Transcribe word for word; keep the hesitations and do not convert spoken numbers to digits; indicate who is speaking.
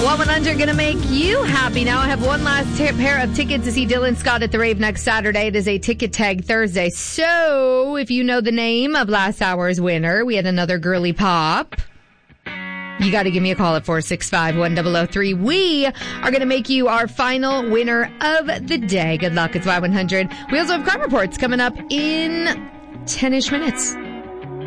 Speaker 1: Y one hundred going to make you happy. Now I have one last t- pair of tickets to see Dylan Scott at the Rave next Saturday. It is a ticket tag Thursday. So if you know the name of last hour's winner, we had another girly pop. You got to give me a call at four six five, one zero zero three. We are going to make you our final winner of the day. Good luck. It's Y one hundred. We also have crime reports coming up in ten-ish minutes.